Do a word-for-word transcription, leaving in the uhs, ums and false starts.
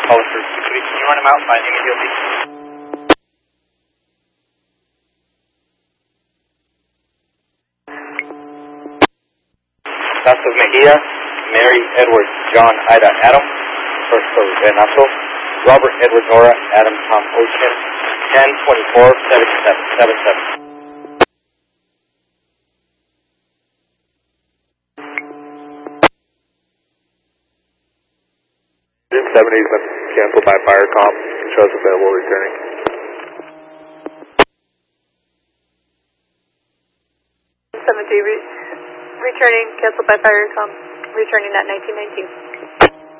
Officer, can you run him out by name and guilty? Casas Mejia, Mary Edward John Ida Adam, first of Renato, Robert Edward Nora Adam Tom Ocean, ten twenty-four seventy-seven seventy-seven. seventy has been canceled by Firecom. Shows available returning. seventy re returning, canceled by Firecom. Returning at nineteen nineteen.